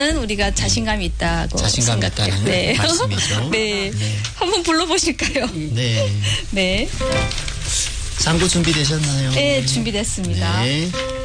우리가 자신감이 있다고 자신감 생각해요. 있다는 네. 말씀이죠. 네. 네. 한번 불러보실까요? 네. 네. 장구 준비되셨나요? 네, 준비됐습니다. 네.